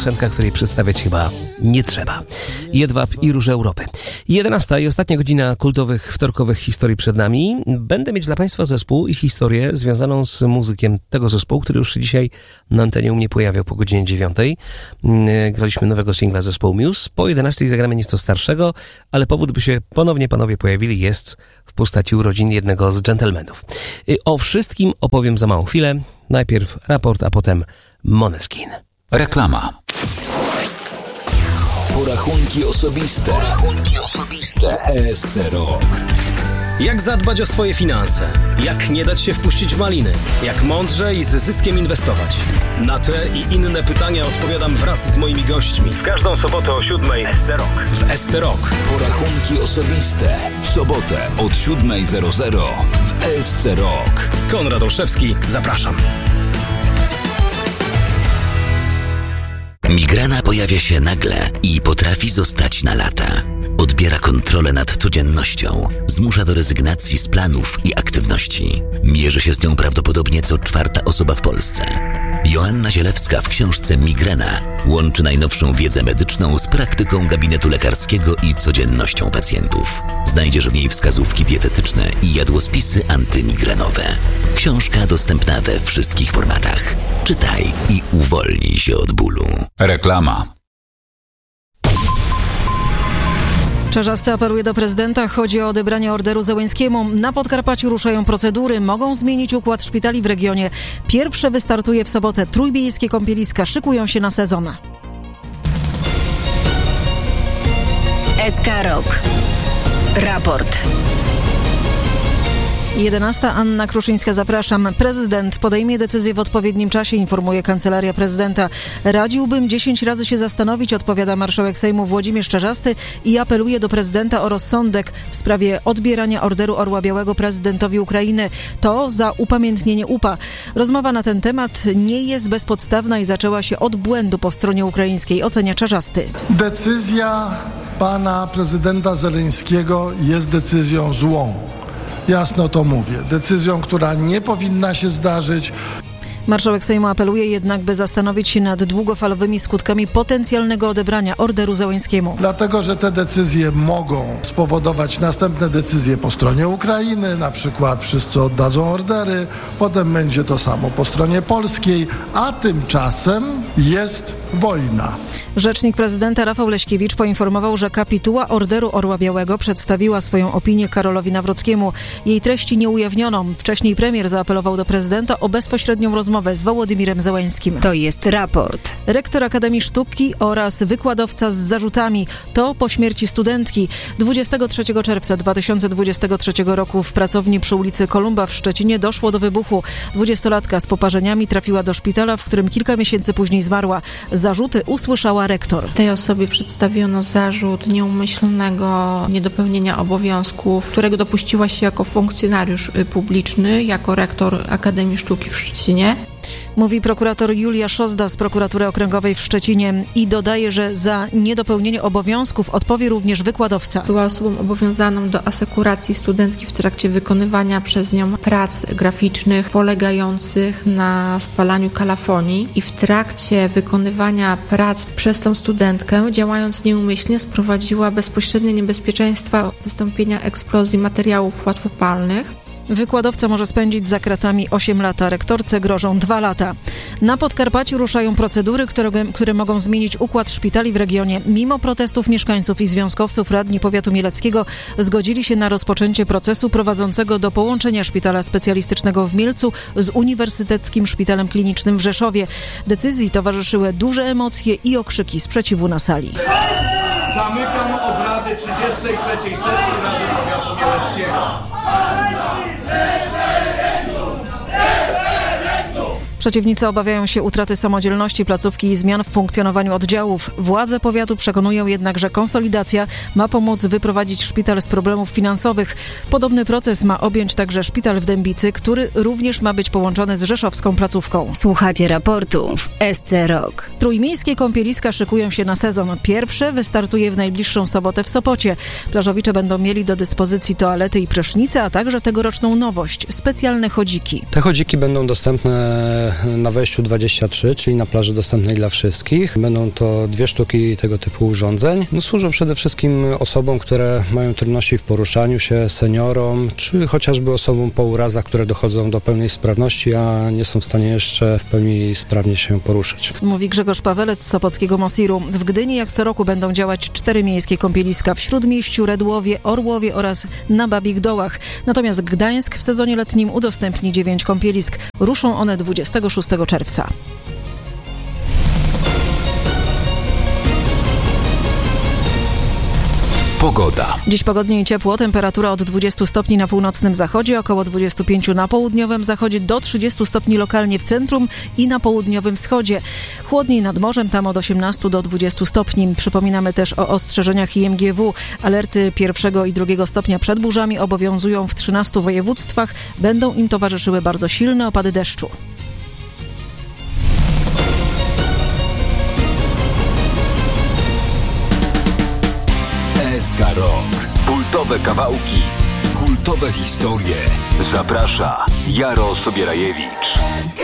piosenka, której przedstawiać chyba nie trzeba. Jedwab i Róże Europy. 11 i ostatnia godzina kultowych, wtorkowych historii przed nami. Będę mieć dla Państwa zespół i historię związaną z muzykiem tego zespołu, który już się dzisiaj na antenie u mnie pojawiał po godzinie 9. Graliśmy nowego singla zespołu Muse. Po 11 zagramy nieco starszego, ale powód, by się ponownie panowie pojawili, jest w postaci urodzin jednego z dżentelmenów. O wszystkim opowiem za małą chwilę. Najpierw raport, a potem Måneskin. Reklama. Porachunki osobiste. ESC Rok. Jak zadbać o swoje finanse? Jak nie dać się wpuścić w maliny? Jak mądrze i z zyskiem inwestować? Na te i inne pytania odpowiadam wraz z moimi gośćmi. W każdą sobotę o 7:00 SC Rok. W SC Rok. Porachunki osobiste. W sobotę od 7:00 w ESC Rok. Konrad Olszewski, zapraszam. Migrena pojawia się nagle i potrafi zostać na lata. Odbiera kontrolę nad codziennością, zmusza do rezygnacji z planów i aktywności. Mierzy się z nią prawdopodobnie co 4. osoba w Polsce. Joanna Zielewska w książce Migrena łączy najnowszą wiedzę medyczną z praktyką gabinetu lekarskiego i codziennością pacjentów. Znajdziesz w niej wskazówki dietetyczne i jadłospisy antymigrenowe. Książka dostępna we wszystkich formatach. Czytaj i uwolnij się od bólu. Reklama. Czarzasty apeluje do prezydenta. Chodzi o odebranie orderu Zełenskiemu. Na Podkarpaciu ruszają procedury. Mogą zmienić układ szpitali w regionie. Pierwsze wystartuje w sobotę. Trójmiejskie kąpieliska szykują się na sezon. SK Rok. Raport. 11. Anna Kruszyńska, zapraszam. Prezydent podejmie decyzję w odpowiednim czasie, informuje Kancelaria Prezydenta. Radziłbym 10 razy się zastanowić, odpowiada marszałek Sejmu Włodzimierz Czarzasty i apeluje do prezydenta o rozsądek w sprawie odbierania Orderu Orła Białego prezydentowi Ukrainy. To za upamiętnienie UPA. Rozmowa na ten temat nie jest bezpodstawna i zaczęła się od błędu po stronie ukraińskiej, ocenia Czarzasty. Decyzja pana prezydenta Zełenskiego jest decyzją złą. Jasno to mówię. Decyzją, która nie powinna się zdarzyć. Marszałek Sejmu apeluje jednak, by zastanowić się nad długofalowymi skutkami potencjalnego odebrania orderu Zełenskiemu. Dlatego, że te decyzje mogą spowodować następne decyzje po stronie Ukrainy, na przykład wszyscy oddadzą ordery, potem będzie to samo po stronie polskiej, a tymczasem jest wojna. Rzecznik prezydenta Rafał Leśkiewicz poinformował, że kapituła Orderu Orła Białego przedstawiła swoją opinię Karolowi Nawrockiemu. Jej treści nie ujawniono. Wcześniej premier zaapelował do prezydenta o bezpośrednią rozmowę z Wołodymirem Zełenskim. To jest raport. Rektor Akademii Sztuki oraz wykładowca z zarzutami. To po śmierci studentki. 23 czerwca 2023 roku w pracowni przy ulicy Kolumba w Szczecinie doszło do wybuchu. 20-latka z poparzeniami trafiła do szpitala, w którym kilka miesięcy później zmarła. Zarzuty usłyszała rektor. Tej osobie przedstawiono zarzut nieumyślnego niedopełnienia obowiązków, którego dopuściła się jako funkcjonariusz publiczny, jako rektor Akademii Sztuki w Szczecinie. Mówi prokurator Julia Szozda z Prokuratury Okręgowej w Szczecinie i dodaje, że za niedopełnienie obowiązków odpowie również wykładowca. Była osobą obowiązaną do asekuracji studentki w trakcie wykonywania przez nią prac graficznych polegających na spalaniu kalafonii i w trakcie wykonywania prac przez tą studentkę, działając nieumyślnie, sprowadziła bezpośrednie niebezpieczeństwa wystąpienia eksplozji materiałów łatwopalnych. Wykładowca może spędzić za kratami 8 lat, a rektorce grożą 2 lata. Na Podkarpaciu ruszają procedury, które mogą zmienić układ szpitali w regionie. Mimo protestów mieszkańców i związkowców, radni powiatu mieleckiego zgodzili się na rozpoczęcie procesu prowadzącego do połączenia szpitala specjalistycznego w Mielcu z Uniwersyteckim Szpitalem Klinicznym w Rzeszowie. Decyzji towarzyszyły duże emocje i okrzyki sprzeciwu na sali. Zamykam obrady 33. sesji Rady Powiatu Mieleckiego. Przeciwnicy obawiają się utraty samodzielności placówki i zmian w funkcjonowaniu oddziałów. Władze powiatu przekonują jednak, że konsolidacja ma pomóc wyprowadzić szpital z problemów finansowych. Podobny proces ma objąć także szpital w Dębicy, który również ma być połączony z rzeszowską placówką. Słuchacie raportu w SC Rok. Trójmiejskie kąpieliska szykują się na sezon. Pierwsze wystartuje w najbliższą sobotę w Sopocie. Plażowicze będą mieli do dyspozycji toalety i prysznice, a także tegoroczną nowość – specjalne chodziki. Te chodziki będą dostępne będzie na wejściu 23, czyli na plaży dostępnej dla wszystkich. Będą to 2 sztuki tego typu urządzeń. Służą przede wszystkim osobom, które mają trudności w poruszaniu się, seniorom, czy chociażby osobom po urazach, które dochodzą do pełnej sprawności, a nie są w stanie jeszcze w pełni sprawnie się poruszać. Mówi Grzegorz Pawelec z Sopockiego Mosiru. W Gdyni jak co roku będą działać 4 miejskie kąpieliska w Śródmieściu, Redłowie, Orłowie oraz na Babich Dołach. Natomiast Gdańsk w sezonie letnim udostępni 9 kąpielisk. Ruszą one 26 czerwca. Pogoda. Dziś pogodnie i ciepło, temperatura od 20 stopni na północnym zachodzie, około 25 na południowym zachodzie, do 30 stopni lokalnie w centrum i na południowym wschodzie. Chłodniej nad morzem, tam od 18 do 20 stopni. Przypominamy też o ostrzeżeniach IMGW. Alerty 1 i 2 stopnia przed burzami obowiązują w 13 województwach. Będą im towarzyszyły bardzo silne opady deszczu. SK Rock. Kultowe kawałki, kultowe historie. Zaprasza Jaro Sobierajewicz.